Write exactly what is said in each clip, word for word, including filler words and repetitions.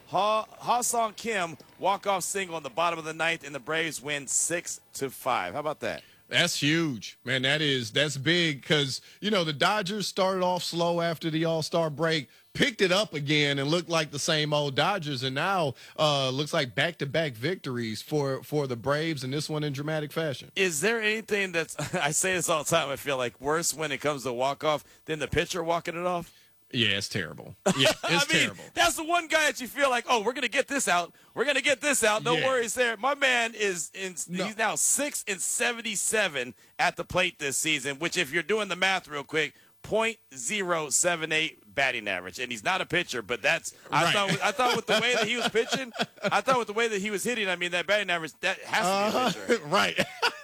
Ha Ha-Sung Kim walk-off single in the bottom of the ninth, and the Braves win six to five. How about that? That's huge, man. That is that's big because, you know, the Dodgers started off slow after the All-Star break, picked it up again and looked like the same old Dodgers, and now uh, looks like back-to-back victories for, for the Braves, and this one in dramatic fashion. Is there anything that's – I say this all the time, I feel like, worse when it comes to walk-off than the pitcher walking it off? Yeah, it's terrible. Yeah, it's I mean, terrible. That's the one guy that you feel like, oh, we're going to get this out. We're going to get this out. No yeah. worries there. My man is in, no. he's now six and seventy-seven at the plate this season, which if you're doing the math real quick, point zero seven eight batting average. And he's not a pitcher, but that's I right. thought I thought with the way that he was pitching, I thought with the way that he was hitting, I mean that batting average that has to be a pitcher. Uh, right.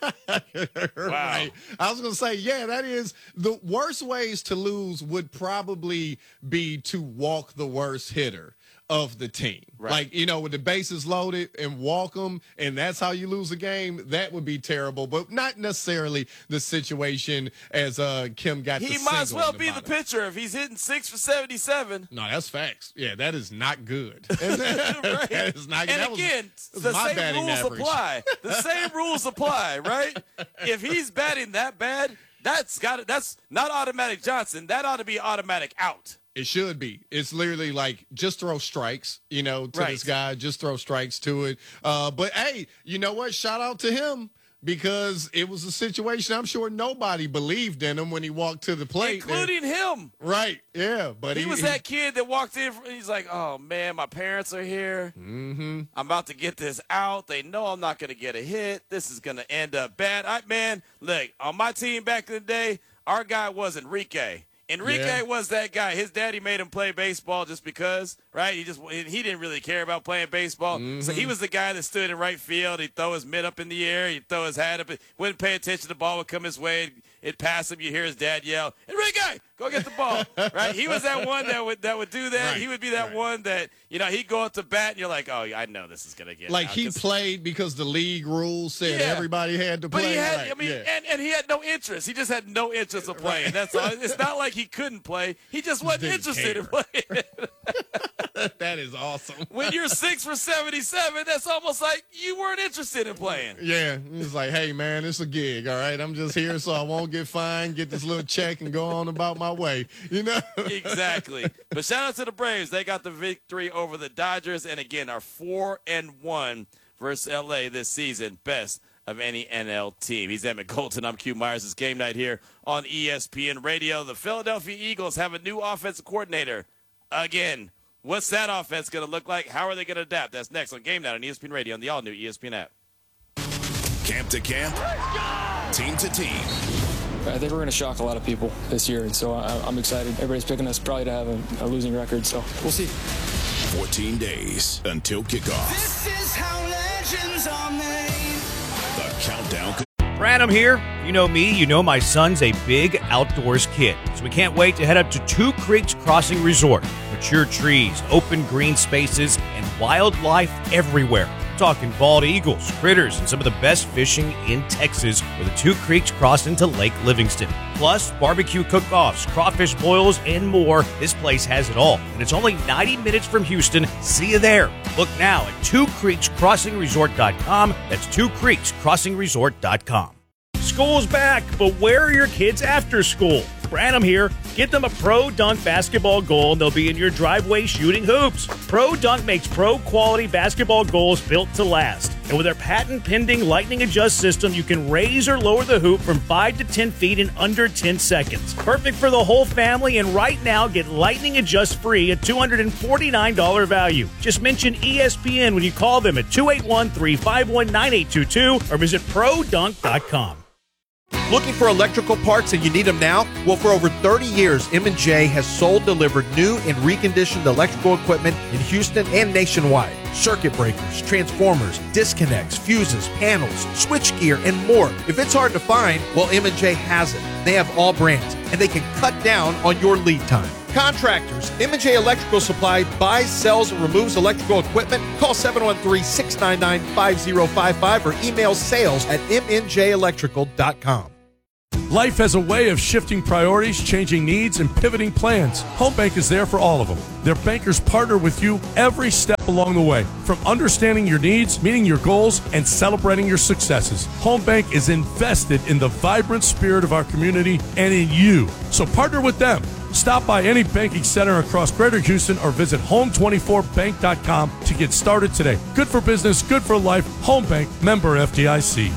Wow. Right. I was going to say, yeah, that is the worst ways to lose would probably be to walk the worst hitter of the team. Right. Like, you know, with the bases loaded and walk them, and that's how you lose a game, that would be terrible, but not necessarily the situation as uh, Kim got the He might as well the be bottom. the pitcher if he's hitting six for seventy-seven. No, that's facts. Yeah, that is not good. Right. That is not good. And That was- again, was the my same batting rules average. apply. The same rules apply, right? If he's batting that bad, that's got that's not automatic Johnson. That ought to be automatic out. It should be. It's literally like just throw strikes, you know, to Right. this guy. Just throw strikes to it. Uh, but, hey, you know what? Shout out to him because it was a situation I'm sure nobody believed in him when he walked to the plate. Including him. Right, yeah. But He, he, was he, that kid that walked in. He's like, oh, man, my parents are here. Mm-hmm. I'm about to get this out. They know I'm not going to get a hit. This is going to end up bad. I, man, look, on my team back in the day, our guy was Enrique. Enrique Yeah. was that guy. His daddy made him play baseball just because, right? He just he didn't really care about playing baseball. Mm-hmm. So he was the guy that stood in right field. He'd throw his mitt up in the air. He'd throw his hat up. Wouldn't pay attention. The ball would come his way. It'd pass him. You hear his dad yell, Enrique, go get the ball. Right? He was that one that would that would do that. Right. He would be that Right. one that, you know, he'd go up to bat and you're like, oh, I know this is going to get like out. he 'Cause- played because the league rules said Yeah. everybody had to But play. he had, right. I mean, yeah. and, and he had no interest. He just had no interest of playing. Right. That's all. It's not like he couldn't play. He just wasn't didn't interested in care. playing. That is awesome. When you're six for seventy-seven, that's almost like you weren't interested in playing. Yeah, it's like, hey, man, it's a gig, all right? I'm just here so I won't get fined, get this little check, and go on about my way, you know? Exactly. But shout out to the Braves. They got the victory over the Dodgers, and again, are four and one versus L A this season. Best of any N L team. He's Emmett Colton. I'm Q Myers. It's game night here on E S P N Radio. The Philadelphia Eagles have a new offensive coordinator again. What's that offense going to look like? How are they going to adapt? That's next on Game Night on E S P N Radio on the all-new E S P N app. Camp to camp, team to team. I think we're going to shock a lot of people this year, and so I, I'm excited. Everybody's picking us probably to have a, a losing record, so we'll see. fourteen days until kickoff. This is how legends are made. The countdown. Branham here. You know me, you know my son's a big outdoors kid, so we can't wait to head up to Two Creeks Crossing Resort. Mature trees, open green spaces, and wildlife everywhere. I'm talking bald eagles, critters, and some of the best fishing in Texas where the Two Creeks cross into Lake Livingston. Plus, barbecue cook-offs, crawfish boils, and more. This place has it all, and it's only ninety minutes from Houston. See you there. Look now at two creeks crossing resort dot com. That's two creeks crossing resort dot com. School's back, but where are your kids after school? Branham here. Get them a Pro Dunk basketball goal and they'll be in your driveway shooting hoops. Pro Dunk makes pro-quality basketball goals built to last. And with their patent-pending Lightning Adjust system, you can raise or lower the hoop from five to ten feet in under ten seconds. Perfect for the whole family, and right now, get Lightning Adjust free at two hundred forty-nine dollars value. Just mention E S P N when you call them at two eight one, three five one, nine eight two two or visit pro dunk dot com. Looking for electrical parts and you need them now? Well, for over thirty years, M and J has sold, delivered new and reconditioned electrical equipment in Houston and nationwide. Circuit breakers, transformers, disconnects, fuses, panels, switchgear, and more. If it's hard to find, well, M and J has it. They have all brands, and they can cut down on your lead time. Contractors, M and J Electrical Supply buys, sells, and removes electrical equipment. Call seven one three, six nine nine, five zero five five or email sales at m n j electrical dot com. Life has a way of shifting priorities, changing needs, and pivoting plans. Home Bank is there for all of them. Their bankers partner with you every step along the way, from understanding your needs, meeting your goals, and celebrating your successes. Home Bank is invested in the vibrant spirit of our community and in you. So partner with them. Stop by any banking center across Greater Houston or visit home twenty-four bank dot com to get started today. Good for business, good for life. Home Bank, member F D I C.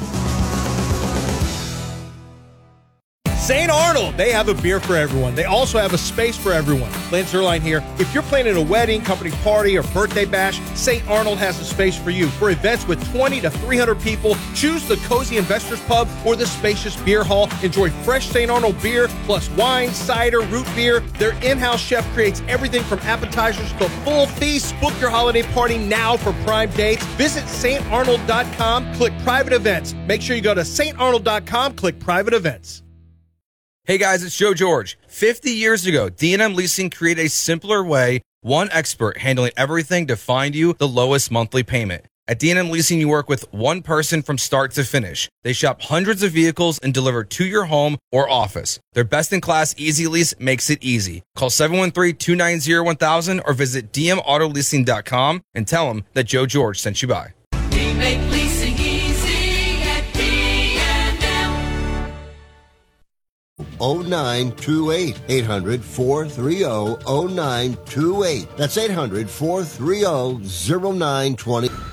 Saint Arnold, they have a beer for everyone. They also have a space for everyone. Lance Zerline here. If you're planning a wedding, company party, or birthday bash, Saint Arnold has a space for you. For events with twenty to three hundred people, choose the Cozy Investors Pub or the spacious beer hall. Enjoy fresh Saint Arnold beer, plus wine, cider, root beer. Their in-house chef creates everything from appetizers to full feasts. Book your holiday party now for prime dates. Visit saint arnold dot com, click private events. Make sure you go to saint arnold dot com, click private events. Hey guys, it's Joe George. fifty years ago, D and M Leasing created a simpler way, one expert handling everything to find you the lowest monthly payment. At D and M Leasing, you work with one person from start to finish. They shop hundreds of vehicles and deliver to your home or office. Their best-in-class Easy Lease makes it easy. Call seven one three, two nine zero, one thousand or visit d m auto leasing dot com and tell them that Joe George sent you by. We make leasing easy at D and M. oh nine two eight. eight hundred, four three zero, oh nine two eight. That's eight hundred, four three zero, oh nine two eight.